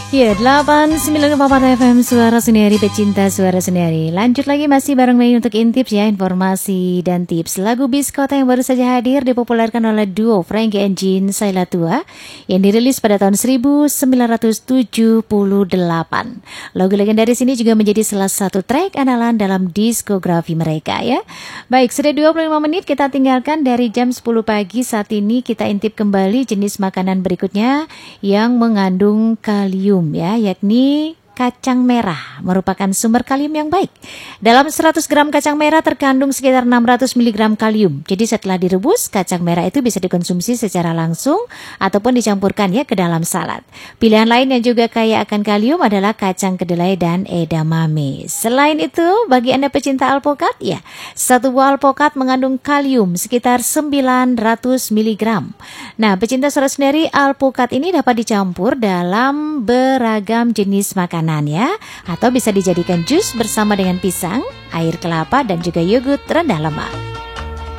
Ya, 89,4 FM Suara Sendiri, pecinta Suara Sendiri. Lanjut lagi masih bareng Mei untuk intips ya, informasi dan tips. Lagu Bis Kota yang baru saja hadir dipopulerkan oleh duo Frankie and Jean Sailatua yang dirilis pada tahun 1978. Lagu legendaris ini juga menjadi salah satu track andalan dalam diskografi mereka ya. Baik, sudah 25 menit kita tinggalkan dari jam 10 pagi. Saat ini kita intip kembali jenis makanan berikutnya yang mengandung kalium ya, yakni kacang merah merupakan sumber kalium yang baik. Dalam 100 gram kacang merah terkandung sekitar 600 mg kalium. Jadi setelah direbus, kacang merah itu bisa dikonsumsi secara langsung ataupun dicampurkan ya ke dalam salad. Pilihan lain yang juga kaya akan kalium adalah kacang kedelai dan edamame. Selain itu, bagi Anda pecinta alpukat, ya, satu buah alpukat mengandung kalium sekitar 900 mg. Nah, pecinta Suara Sendiri, alpukat ini dapat dicampur dalam beragam jenis makanan ya, atau bisa dijadikan jus bersama dengan pisang, air kelapa dan juga yogurt rendah lemak.